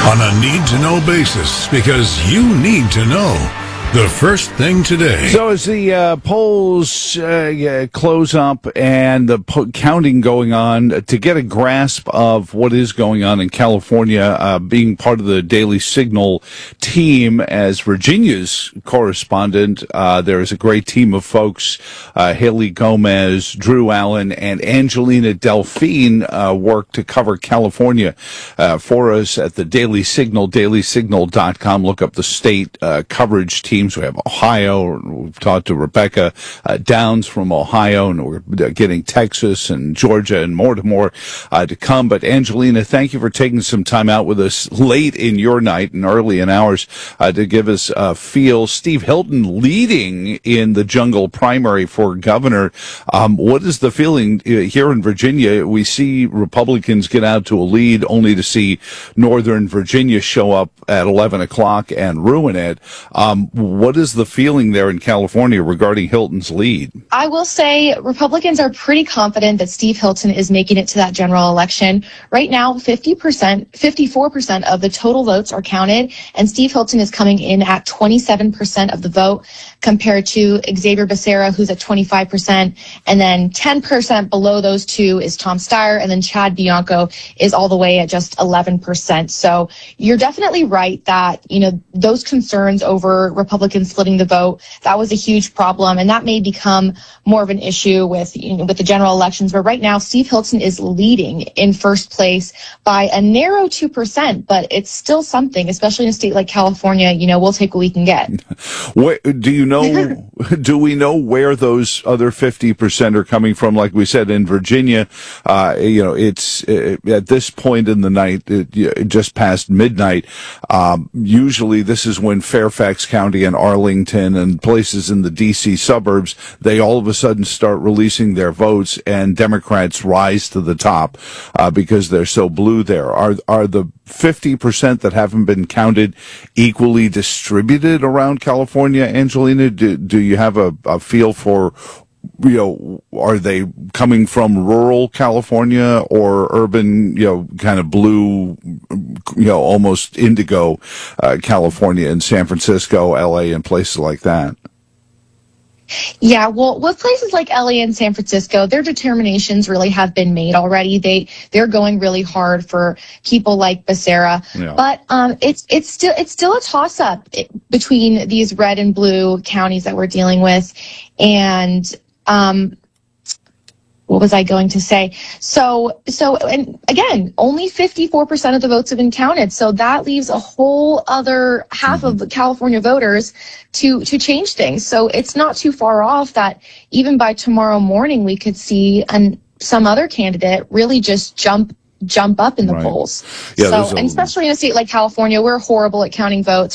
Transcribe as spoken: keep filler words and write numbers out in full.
on a need-to-know basis because you need to know. The first thing today. So as the uh, polls uh, yeah, close up and the po- counting going on, to get a grasp of what is going on in California, uh, being part of the Daily Signal team as Virginia's correspondent, uh, there is a great team of folks, uh, Haley Gomez, Drew Allen, and Angelina Delphine uh, work to cover California uh, for us at the Daily Signal, daily signal dot com. Look up the state uh, coverage team. We have Ohio. We've talked to Rebecca uh, Downs from Ohio, and we're getting Texas and Georgia and more to more uh, to come. But Angelina, thank you for taking some time out with us late in your night and early in ours uh, to give us a feel. Steve Hilton leading in the jungle primary for governor. Um, what is the feeling here in Virginia? We see Republicans get out to a lead only to see Northern Virginia show up at eleven o'clock and ruin it. Um, What is the feeling there in California regarding Hilton's lead? I will say Republicans are pretty confident that Steve Hilton is making it to that general election. Right now, fifty percent, fifty-four percent of the total votes are counted, and Steve Hilton is coming in at twenty-seven percent of the vote compared to Xavier Becerra, who's at twenty-five percent. And then ten percent below those two is Tom Steyer, and then Chad Bianco is all the way at just eleven percent. So you're definitely right that, you know, those concerns over Republicans splitting the vote, that was a huge problem, and that may become more of an issue with, you know, with the general elections. But right now, Steve Hilton is leading in first place by a narrow two percent, but it's still something, especially in a state like California. You know, we'll take what we can get. Where, do you know, do we know where those other fifty percent are coming from? Like we said, in Virginia, uh, you know, it's uh, at this point in the night, it, just past midnight, um, usually this is when Fairfax County and Arlington and places in the D C suburbs, they all of a sudden start releasing their votes, and Democrats rise to the top uh, because they're so blue there. Are are the fifty percent that haven't been counted equally distributed around California, Angelina? Do, do you have a, a feel for, you know, are they coming from rural California or urban, you know, kind of blue, you know, almost indigo uh, California in San Francisco, L A, and places like that? Yeah, well, with places like L A and San Francisco, their determinations really have been made already. They they're going really hard for people like Becerra, yeah. but um, it's it's still it's still a toss up between these red and blue counties that we're dealing with, and um, what was I going to say? So, so, and again, only fifty-four percent of the votes have been counted. So that leaves a whole other half mm-hmm. of the California voters to, to change things. So it's not too far off that even by tomorrow morning, we could see an, some other candidate really just jump jump up in the right. polls. Yeah, so, and especially in a state like California, we're horrible at counting votes.